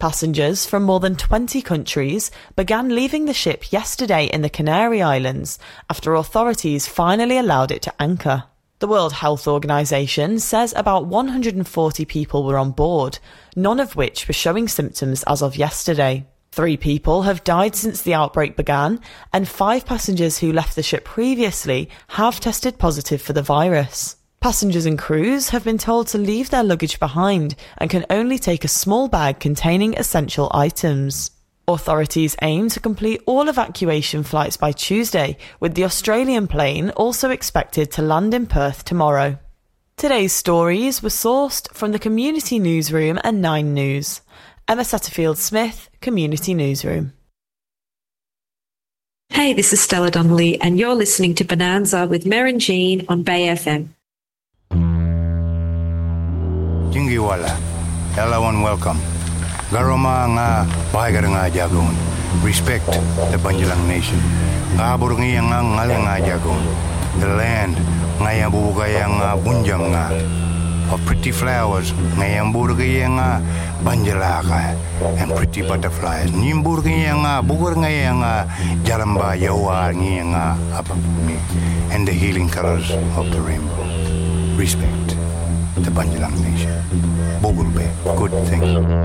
Passengers from more than 20 countries began leaving the ship yesterday in the Canary Islands after authorities finally allowed it to anchor. The World Health Organization says about 140 people were on board, none of which were showing symptoms as of yesterday. 3 people have died since the outbreak began, and 5 passengers who left the ship previously have tested positive for the virus. Passengers and crews have been told to leave their luggage behind and can only take a small bag containing essential items. Authorities aim to complete all evacuation flights by Tuesday, with the Australian plane also expected to land in Perth tomorrow. Today's stories were sourced from the Community Newsroom and 9 News. Emma Satterfield-Smith, Community Newsroom. Hey, this is Stella Donnelly, and you're listening to Bonanza with Mer and Jean on Bay FM. Jingiwala, hello and welcome. Garoma nga bahagar nga jagon. Respect the Banjalang Nation. Ngabur nga ngaling nga jagon. The land nga yambugay nga bunjang nga. Of pretty flowers nga yamburgay nga banjalaka and pretty butterflies. Nimburgay nga bugur nga jaramba yawa nga apapumi and the healing colors of the rainbow. Respect the Banjalang Nation. Bogulbe, good thing.